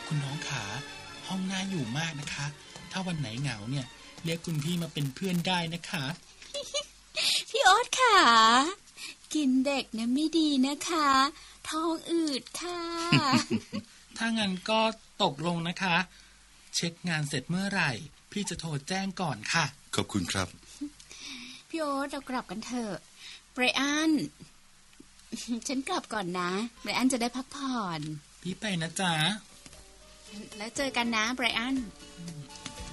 คุณน้องขาห้องน่าอยู่มากนะคะถ้าวันไหนเหงาเนี่ยเรียกคุณพี่มาเป็นเพื่อนได้นะคะพี่โอ๊ตค่ะกินเด็กนะไม่ดีนะคะท้องอืดค่ะถ้างั้นก็ตกลงนะคะเช็คงานเสร็จเมื่อไหร่พี่จะโทรแจ้งก่อนค่ะขอบคุณครับพี่โอ๊ตเรากลับกันเถอะไบรอัน ฉันกลับก่อนนะไบรอันจะได้พักผ่อนพี่ไปนะจ๊ะแล้วเจอกันนะไบรอัน